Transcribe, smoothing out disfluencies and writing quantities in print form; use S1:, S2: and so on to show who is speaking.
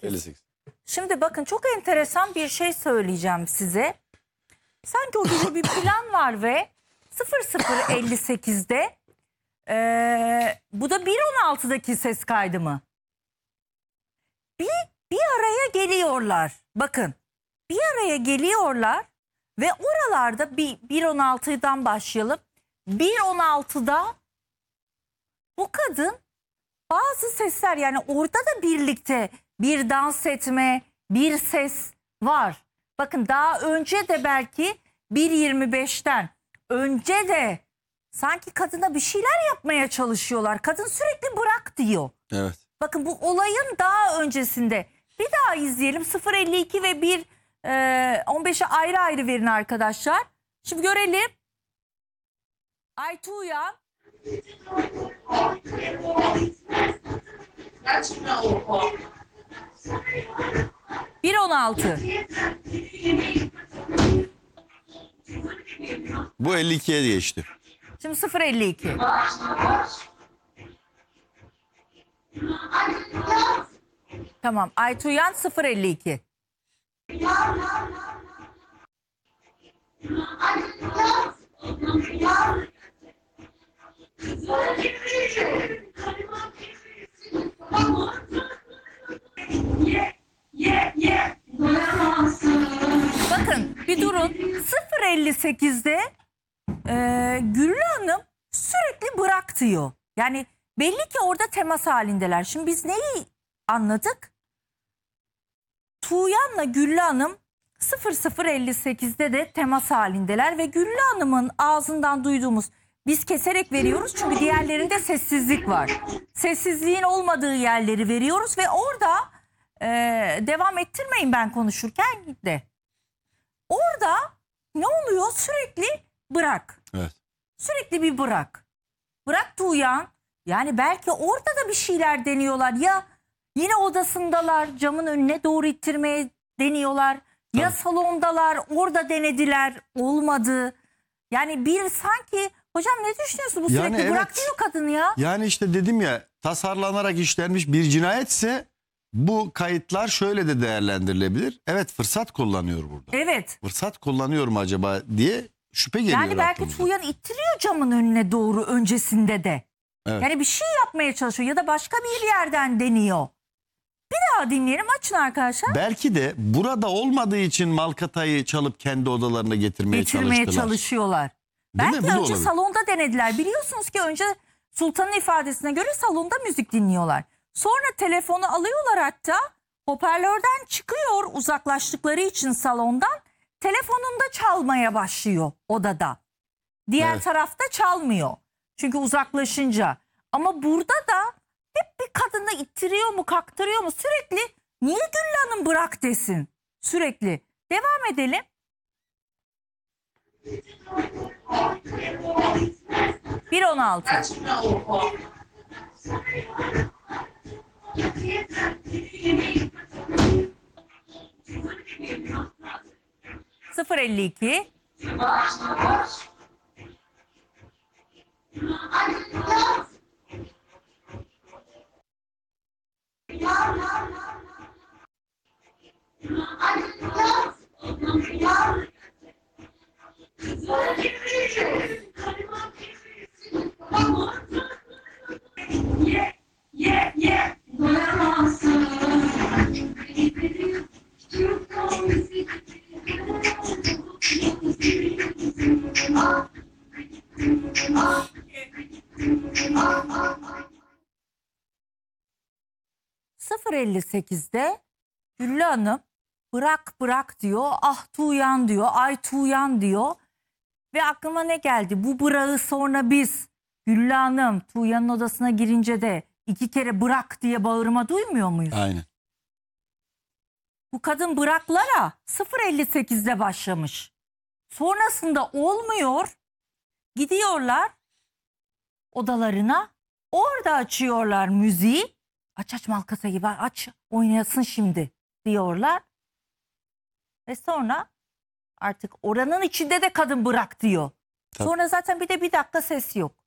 S1: 58.
S2: Şimdi bakın çok enteresan bir şey söyleyeceğim size. Sanki o gece bir plan var ve 00.58'de bu da 1.16'daki ses kaydı mı? Bir araya geliyorlar. Bakın bir araya geliyorlar ve oralarda 1.16'dan başlayalım. 1.16'da bu kadın bazı sesler, yani orada da birlikte bir dans etme, bir ses var. Bakın daha önce de belki 1.25'ten önce de sanki kadına bir şeyler yapmaya çalışıyorlar. Kadın sürekli bırak diyor.
S1: Evet.
S2: Bakın bu olayın daha öncesinde. Bir daha izleyelim. 0.52 ve 1.15'e ayrı ayrı verin arkadaşlar. Şimdi görelim. Aytu Uyan.
S3: Kaçma oha.
S2: 1.16.
S1: Bu 52'ye geçti.
S2: Şimdi 0.52. Tamam. Aytu Uyan 0.52. Bakın bir durun. 0.58'de Güllü Hanım sürekli bırak diyor. Yani belli ki orada temas halindeler. Şimdi biz neyi anladık? Tuğyan'la Güllü Hanım 00.58'de de temas halindeler ve Güllü Hanım'ın ağzından duyduğumuz, biz keserek veriyoruz çünkü diğerlerinde sessizlik var. Sessizliğin olmadığı yerleri veriyoruz ve orada devam ettirmeyin ben konuşurken de. Orada ne oluyor? Sürekli bırak.
S1: Evet.
S2: Sürekli bir bırak. Bırak Tuğyan. Yani belki orada da bir şeyler deniyorlar. Ya yine odasındalar, camın önüne doğru ittirmeye deniyorlar. Ya salondalar, orada denediler, olmadı. Yani bir sanki, hocam ne düşünüyorsun? Bu
S1: Yani
S2: sürekli bırak
S1: evet.
S2: diyor kadın ya.
S1: Yani işte dedim ya, tasarlanarak işlenmiş bir cinayetse bu kayıtlar şöyle de değerlendirilebilir. Evet, fırsat kullanıyor burada.
S2: Evet.
S1: Fırsat kullanıyor mu acaba diye şüphe geliyor
S2: Yani belki
S1: aklımıza.
S2: Tuğyan ittiriyor camın önüne doğru öncesinde de.
S1: Evet.
S2: Yani bir şey yapmaya çalışıyor ya da başka bir yerden deniyor. Bir daha dinleyelim, açın arkadaşlar.
S1: Belki de burada olmadığı için Malkata'yı çalıp kendi odalarına getirmeye
S2: Çalışıyorlar.
S1: Değil mi?
S2: Belki
S1: Bu da
S2: önce
S1: olabilir.
S2: salonda denediler. Biliyorsunuz ki önce Sultan'ın ifadesine göre salonda müzik dinliyorlar. Sonra telefonu alıyorlar, hatta hoparlörden çıkıyor uzaklaştıkları için salondan. Telefonunda çalmaya başlıyor odada. Diğer
S1: Evet.
S2: tarafta çalmıyor. Çünkü uzaklaşınca. Ama burada da hep bir kadını ittiriyor mu, kaktırıyor mu? Sürekli niye Güllü Hanım bırak desin? Sürekli. Devam edelim. Bir 16.
S3: Kaçma oha.
S2: 0.52. ...0.58'de Güllü Hanım bırak bırak diyor. Ah Tuğyan diyor. Ay Tuğyan diyor. Ve aklıma ne geldi? Bu bırağı sonra biz Güllü Hanım Tuğyan'ın odasına girince de 2 kere bırak diye bağırma duymuyor muyuz?
S1: Aynen.
S2: Bu kadın bıraklara 0.58'de başlamış. Sonrasında olmuyor. Gidiyorlar odalarına. Orada açıyorlar müziği. Aç Malkasa gibi, aç oynayasın şimdi diyorlar. Ve sonra artık oranın içinde de kadın bırak diyor.
S1: Tabii.
S2: Sonra zaten bir dakika ses yok.